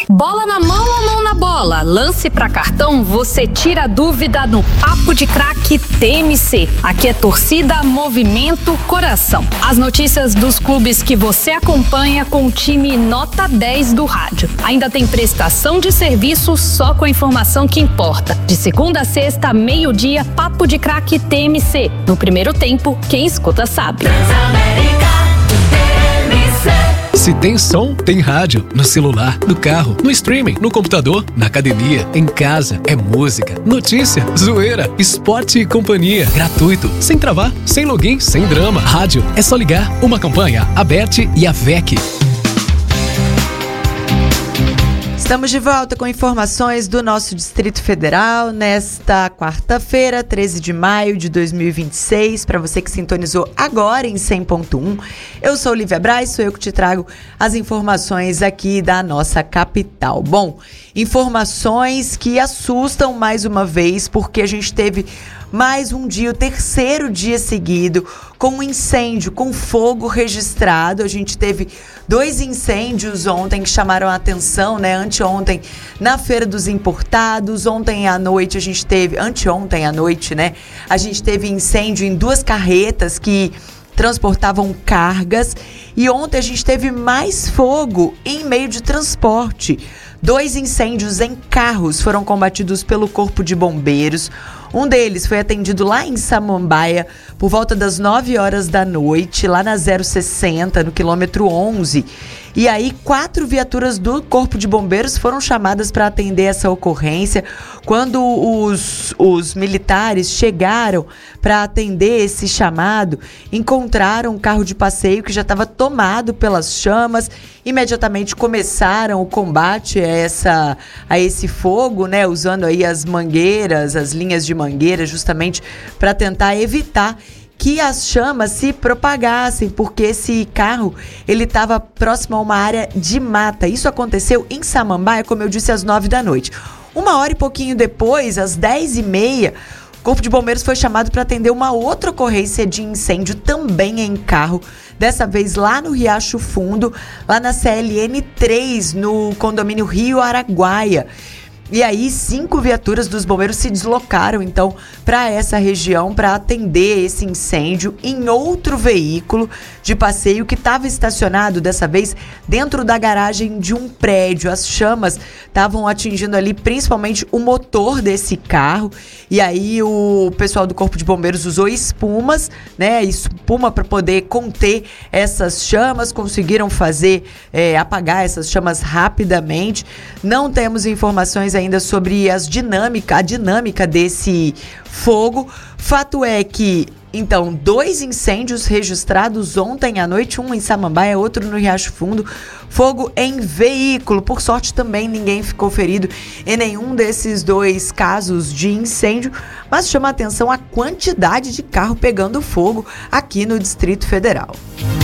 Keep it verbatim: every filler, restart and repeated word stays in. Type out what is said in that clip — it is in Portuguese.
Bola na mão ou mão na bola? Lance pra cartão, você tira a dúvida no Papo de Craque T M C. Aqui é torcida, movimento, coração. As notícias dos clubes que você acompanha com o time nota dez do rádio. Ainda tem prestação de serviço só com a informação que importa. De segunda a sexta, meio-dia, Papo de Craque T M C. No primeiro tempo, quem escuta sabe. Se tem som, tem rádio. No celular, no carro, no streaming, no computador, na academia, em casa. É música, notícia, zoeira, esporte e companhia. Gratuito, sem travar, sem login, sem drama. Rádio, é só ligar. Uma campanha, a Bert e a V E C. Estamos de volta com informações do nosso Distrito Federal nesta quarta-feira, treze de maio de dois mil e vinte e seis. Para você que sintonizou agora em cem ponto um, eu sou Olivia Braz, sou eu que te trago as informações aqui da nossa capital. Bom, informações que assustam mais uma vez, porque a gente teve mais um dia, o terceiro dia seguido, com um incêndio, com fogo registrado. A gente teve dois incêndios ontem que chamaram a atenção, né? Anteontem, na Feira dos Importados. Ontem à noite a gente teve, anteontem à noite, né? A gente teve incêndio em duas carretas que transportavam cargas. E ontem a gente teve mais fogo em meio de transporte. Dois incêndios em carros foram combatidos pelo Corpo de Bombeiros. Um deles foi atendido lá em Samambaia por volta das nove horas da noite, lá na zero sessenta, no quilômetro onze. E aí, quatro viaturas do Corpo de Bombeiros foram chamadas para atender essa ocorrência. Quando os, os militares chegaram para atender esse chamado, encontraram um carro de passeio que já estava tomado pelas chamas. Imediatamente começaram o combate a, essa, a esse fogo, né? Usando aí as mangueiras, as linhas de mangueira, justamente para tentar evitar que as chamas se propagassem, porque esse carro ele estava próximo a uma área de mata. Isso aconteceu em Samambaia, como eu disse, às nove da noite. Uma hora e pouquinho depois, às dez e meia, o Corpo de Bombeiros foi chamado para atender uma outra ocorrência de incêndio também em carro, dessa vez lá no Riacho Fundo, lá na C L N três, no condomínio Rio Araguaia. E aí, cinco viaturas dos bombeiros se deslocaram, então, para essa região para atender esse incêndio em outro veículo de passeio que estava estacionado, dessa vez, dentro da garagem de um prédio. As chamas estavam atingindo ali, principalmente, o motor desse carro. E aí, o pessoal do Corpo de Bombeiros usou espumas, né? Espuma para poder conter essas chamas. Conseguiram fazer, é, apagar essas chamas rapidamente. Não temos informações ainda sobre as dinâmica, a dinâmica desse fogo. Fato é que, então, dois incêndios registrados ontem à noite, um em Samambaia, outro no Riacho Fundo. Fogo em veículo. Por sorte, também ninguém ficou ferido em nenhum desses dois casos de incêndio, mas chama a atenção a quantidade de carro pegando fogo aqui no Distrito Federal.